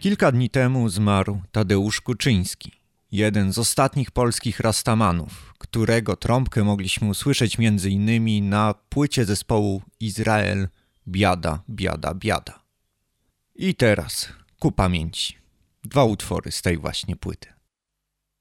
Kilka dni temu zmarł Tadeusz Kuczyński, jeden z ostatnich polskich rastamanów, którego trąbkę mogliśmy usłyszeć m.in. na płycie zespołu Izrael Biada, biada, biada. I teraz ku pamięci 2 utwory z tej właśnie płyty.